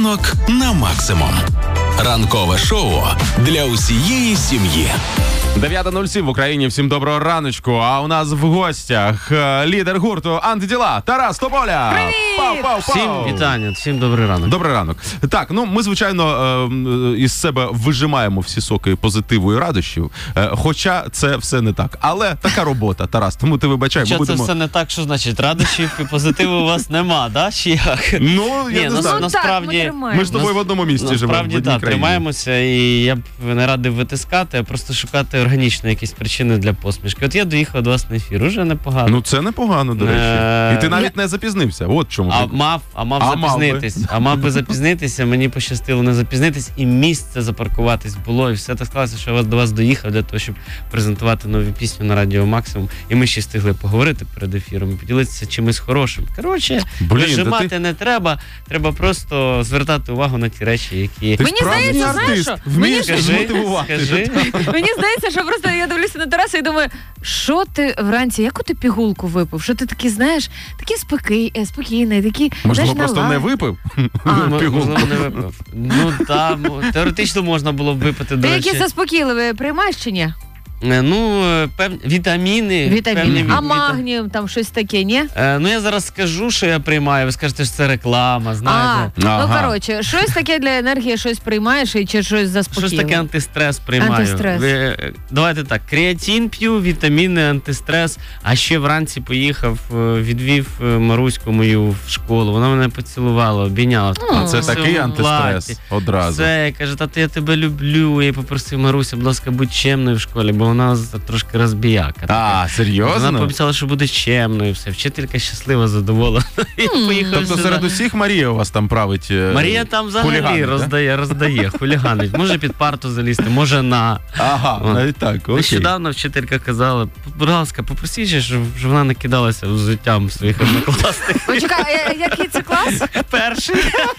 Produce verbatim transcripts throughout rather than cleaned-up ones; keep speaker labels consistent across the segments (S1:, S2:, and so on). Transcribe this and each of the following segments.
S1: Ранок на максимум. Ранкове шоу для усієї сім'ї.
S2: дев'ята нуль сім в Україні. Всім доброго раночку. А у нас в гостях лідер гурту «Антитіла» Тарас Тополя.
S3: Привіт!
S2: Пау, пау, пау.
S3: Всім вітання, всім добрий ранок.
S2: Добрий ранок. Так, ну ми, звичайно, із себе вижимаємо всі соки позитиву і радощів, хоча це все не так. Але така робота, Тарас, тому ти вибачай.
S3: Хоча
S2: ми
S3: це
S2: будемо...
S3: все не так, що значить радощів і позитиву у вас нема, да? Чи як?
S2: Ну, я
S3: Ні,
S2: не
S3: нас,
S2: знаю.
S3: насправді,
S4: Ну,
S2: Ми ж з тобою в одному місці живемо,
S3: насправді,
S2: в одній
S3: так,
S2: країні.
S3: тримаємося, і я б не радив витискати, а просто шукати органічні якісь причини для посмішки. От я доїхав до вас на ефір, уже непогано.
S2: Ну це непогано, до речі.
S3: Е,
S2: І ти навіть не запізнився, от чому.
S3: А
S2: прикол.
S3: мав, а мав
S2: А мав би.
S3: запізнитись. А мав би запізнитися, мені пощастило не запізнитись, і місце запаркуватись було, і все так склалося, що я до вас доїхав для того, щоб презентувати нову пісню на Радіо Максимум. І ми ще встигли поговорити перед ефіром, поділитися чимось хорошим. Коротше,
S2: Блін,
S3: вижимати
S2: ти...
S3: не треба, треба просто звертати увагу на ті речі, які...
S2: Ти
S4: Мені
S2: справжній
S4: здається, знаєш
S2: артист,
S4: що?
S2: вмієш
S3: Скажи,
S2: змотивувати.
S3: скажи.
S4: Мені здається, що просто я дивлюся на Тараса і думаю, що ти вранці, яку ти пігулку випив? Що ти такий, знаєш, такий спокій, е, спокійний, такий,
S2: Можливо,
S4: знаєш,
S2: просто
S4: налад.
S2: не випив?
S4: А.
S2: Пігулку.
S3: Можливо, не випив. Ну, там, теоретично можна було б випити, до
S4: Ти
S3: речі.
S4: якісь заспокійливі приймаєш чи ні?
S3: Е, Ну, е, певні вітаміни.
S4: Вітаміни.
S3: певні
S4: А
S3: віта-
S4: магнієм, там щось таке, ні?
S3: Е, Ну, я зараз скажу, що я приймаю. Ви скажете, що це реклама,
S4: А,
S3: знаєте.
S4: ну
S2: Ага.
S4: коротше, щось таке для енергії, щось приймаєш і чи щось заспокійливе?
S3: Що ж таке антистрес приймаю?
S4: Антистрес.
S3: Ви, е, давайте так, креатин п'ю, вітаміни, антистрес, а ще вранці поїхав, е, відвів е, Маруську мою в школу, вона мене поцілувала, обійняла.
S4: А,
S2: Це
S3: Все
S2: такий
S3: в
S2: антистрес
S3: платі.
S2: одразу.
S3: Все, каже, тато, я тебе люблю. Я попросив Маруся, будь ласка, будь чемною в школі, бо вона з- трошки розбіяка.
S2: А,
S3: Вона
S2: серйозно?
S3: пообіцяла, що буде чемною, все. Вчителька щаслива, задоволена. І поїхав
S2: Тобто
S3: сюди.
S2: серед усіх Марія у вас там править е,
S3: Марія там взагалі
S2: хуліганить, да?
S3: роздає, роздає, хуліганить. Може під парту залізти, може на.
S2: Ага,
S3: О.
S2: навіть так, окей.
S3: Нещодавно вчителька казала, будь ласка, попросіть, же, щоб щоб вона не кидалася взуттям своїх однокласників.
S4: Почекай, а який це клас?
S3: Перший.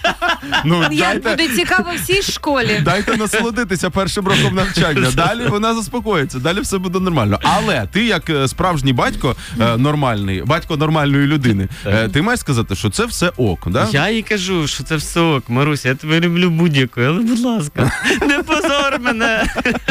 S2: Ну,
S4: Як
S2: дайте,
S4: буде цікаво всій школі.
S2: дайте насолодитися першим роком навчання. Далі вона заспокоїться, далі все буде нормально. Але ти, як е, справжній батько е, нормальний, батько нормальної людини, е, ти маєш сказати, що це все ок, да?
S3: Я їй кажу, що це все ок, Маруся, я тебе люблю будь-якою, але будь ласка, не позор мене.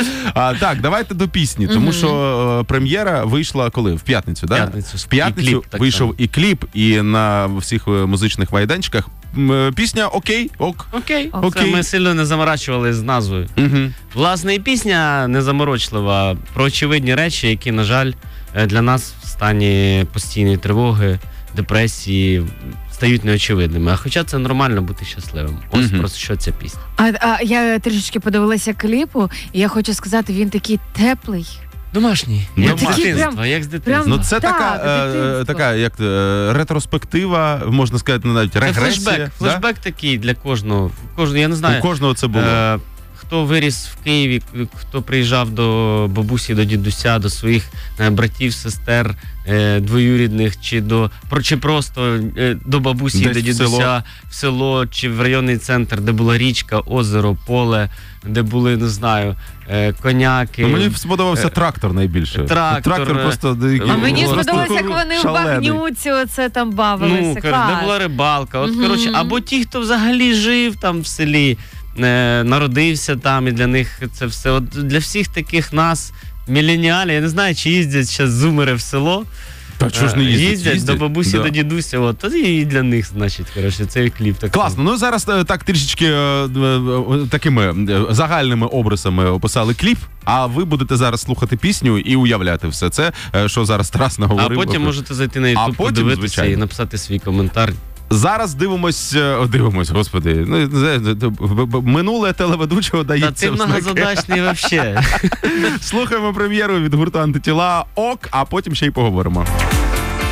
S2: А, так, давайте до пісні, тому що е, прем'єра вийшла коли? В п'ятницю, да?
S3: П'ятницю.
S2: В п'ятницю
S3: І кліп так
S2: вийшов
S3: само.
S2: і кліп, і на всіх е, музичних майданчиках м, е, пісня окей, ок.
S3: Окей,
S2: Окей.
S3: Це ми сильно не заморачували з назвою.
S2: Угу.
S3: Власне, і пісня незаморочлива про очевидні речі, які, на жаль, для нас в стані постійної тривоги, депресії стають неочевидними. А хоча це нормально бути щасливим. Ось
S2: Мгм.
S3: про що ця пісня.
S4: А, а я трішечки подивилася кліпу, і я хочу сказати, він такий теплий.
S3: Домашній.
S2: Ну,
S3: Як з
S2: такий
S3: дитинства,
S4: прям-
S3: як з дитинства.
S2: Ну це
S4: Так,
S2: така, е,
S4: дитинство.
S2: така як е, ретроспектива, можна сказати, навіть
S3: Це
S2: регресія.
S3: флешбек.
S2: да?
S3: Флешбек такий для кожного. Кожного, я не знаю.
S2: У кожного це було.
S3: Е, Хто виріс в Києві, хто приїжджав до бабусі, до дідуся, до своїх е, братів, сестер, е, двоюрідних, чи до про чи просто е, до бабусі,
S2: Десь
S3: до
S2: в
S3: дідуся,
S2: село.
S3: в село, чи в районний центр, де була річка, озеро, поле, де були, не знаю, е, коняки.
S2: Ну, мені сподобався трактор найбільше.
S3: трактор,
S2: трактор просто
S3: е,
S4: А мені
S3: Просто
S4: сподобалося, як вони в
S2: шалений.
S4: багнюці оце там бавилися.
S3: Ну, каже,
S4: Клас.
S3: де була рибалка. От,
S4: Мгм.
S3: коротше, або ті, хто взагалі жив там в селі, е, народився там, і для них це все. От для всіх таких нас, міленіалів, я не знаю, чи їздять зараз зумери в село.
S2: Та чого ж не
S3: Е,
S2: їздять?
S3: їздять до бабусі,
S2: Да.
S3: до дідуся. От, тоді і для них, значить, коротше, цей кліп. Так.
S2: Класно. Ну зараз е, так трішечки е, е, такими е, загальними образами описали кліп, а ви будете зараз слухати пісню і уявляти все це, е, що зараз Тарас
S3: А
S2: наговорив.
S3: потім можете зайти на
S2: А
S3: YouTube,
S2: потім,
S3: подивитися
S2: звичайно.
S3: і написати свій коментар.
S2: Зараз дивимось, е, о, дивимось, господи. Ну, не, не, б- б- минуле телеведучого
S3: Та
S2: дається
S3: ти
S2: в знаки.
S3: многозадачний взагалі.
S2: Слухаємо прем'єру від гурту «Антитіла» ок, а потім ще й поговоримо.